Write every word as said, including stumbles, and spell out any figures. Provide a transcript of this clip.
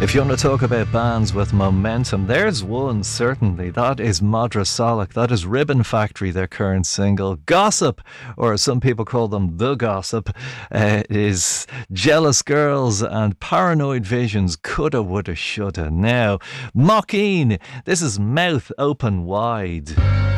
If you want to talk about bands with momentum, there's one certainly. That is Madrasalic. That is Ribbon Factory, their current single. Gossip, or some people call them The Gossip, uh, is Jealous Girls and Paranoid Visions, Coulda, Woulda, Shoulda. Now, Mockeen, this is Mouth Open Wide.